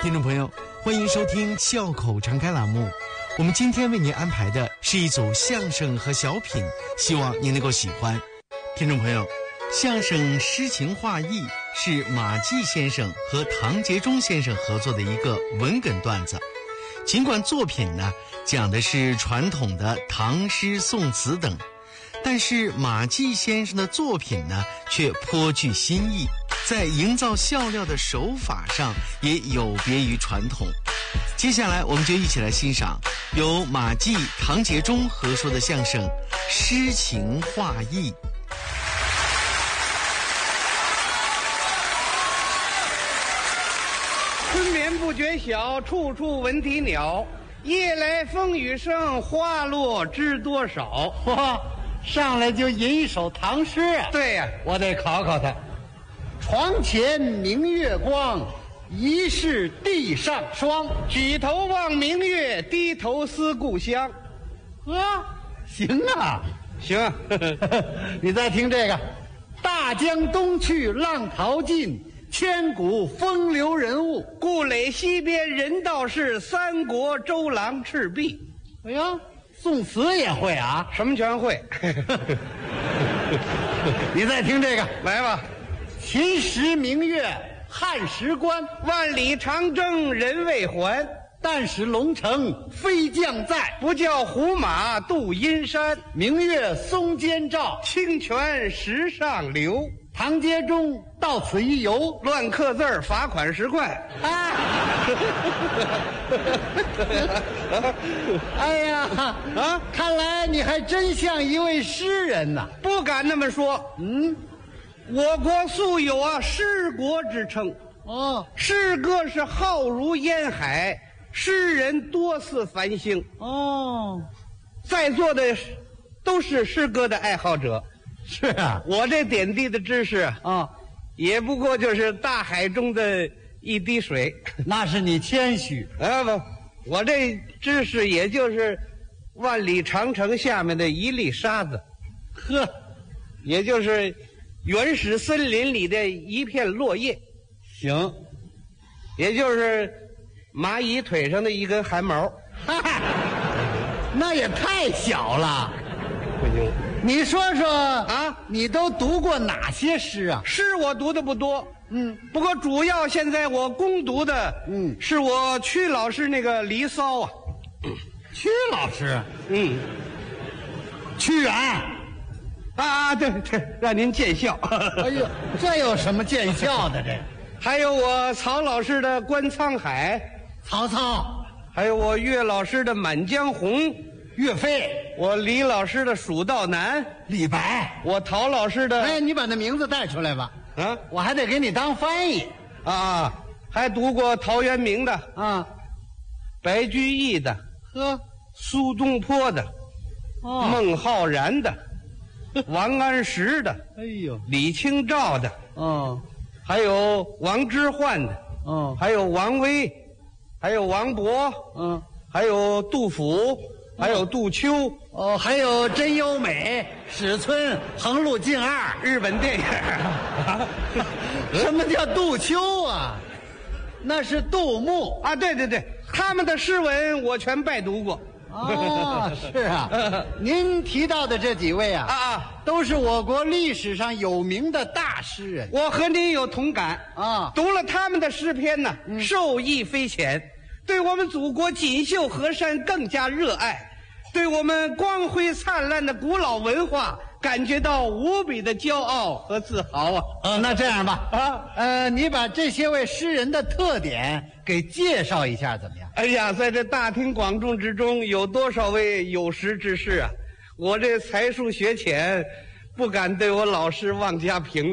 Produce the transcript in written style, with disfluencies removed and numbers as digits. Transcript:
听众朋友，欢迎收听笑口常开栏目。我们今天为您安排的是一组相声和小品，希望您能够喜欢。听众朋友，相声诗情画意是马季先生和唐杰忠先生合作的一个文哏段子。尽管作品呢讲的是传统的唐诗宋词等，但是马季先生的作品呢却颇具新意，在营造笑料的手法上也有别于传统。接下来我们就一起来欣赏由马季、唐杰忠合说的相声《诗情画意》。 春眠不觉晓，处处闻啼鸟。夜来风雨声，花落知多少。 嚯，上来就吟一首唐诗啊！ 对呀， 我得考考他。床前明月光，疑是地上霜。 举头望明月，低头思故乡。 行啊， 行。 你再听这个：大江东去，浪淘尽，千古风流人物。 故垒西边人道是，三国周郎赤壁。 哎呀，宋词也会啊？ 什么全会？ 你再听这个， 来吧。 秦时明月汉时关， 万里长征人未还。 但使龙城飞将在， 不教胡马度阴山。 明月松间照， 清泉石上流。 唐杰忠到此一游， 乱刻字儿罚款10块。 哎呀看来你还真像一位诗人呐。 不敢那么说。我国素有诗国之称。诗歌是浩如烟海，诗人多似繁星。在座的都是诗歌的爱好者。 是啊， 我这点滴的知识也不过就是大海中的一滴水。 那是你谦虚。 不，我这知识也就是万里长城下面的一粒沙子。也就是原始森林里的一片落叶。 行， 也就是蚂蚁腿上的一根汗毛。 那也太小了。 不行。 你说说你都读过哪些诗啊？ 诗我读的不多，不过主要现在我攻读的，是我曲老师那个《离骚》啊。 曲老师，屈原对，让您见笑。 哎呦，这有什么见笑的？这还有我曹老师的《观沧海》， 曹操， 还有我岳老师的《满江红》。 岳飞， 我李老师的《蜀道难》， 李白， 我陶老师的。 哎，你把那名字带出来吧。我还得给你当翻译。 还读过陶渊明的白居易的，苏东坡的，孟浩然的，王安石的， 哎呦， 李清照的，还有王之涣的，还有王维，还有王勃，还有杜甫。还有杜秋， 还有真优美、史村、横路径二， 日本电影。 什么叫杜秋啊？那是杜牧啊！对，他们的诗文我全拜读过。 是啊。您提到的这几位都是我国历史上有名的大诗人。 我和您有同感读了他们的诗篇呢，受益匪浅。对我们祖国锦绣河山更加热爱，对我们光辉灿烂的古老文化感觉到无比的骄傲和自豪那这样吧，你把这些位诗人的特点给介绍一下怎么样？ 哎呀，在这大庭广众之中，有多少位有识之士啊！我这才疏学浅，不敢对我老师妄加评